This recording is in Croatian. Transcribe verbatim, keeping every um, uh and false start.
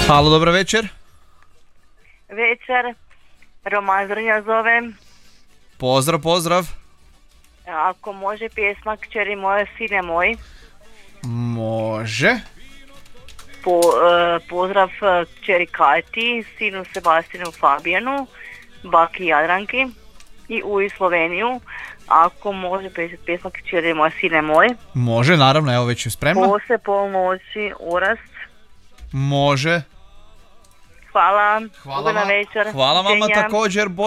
Halo, dobro večer. Večer, Roman Zrnja zovem. Pozdrav, pozdrav. Ako može pjesma Kćeri moje, sine moj. Može. Po, uh, pozdrav kćeri Kati, sinu Sebastinu Fabijanu, baki Jadranki i u Sloveniju. Ako može pjesma Kćeri moje, sine moj. Može, naravno, evo već je spremno. Pose pomoći Orast. Može. Hvala. Hvala, na večer. Hvala vama također.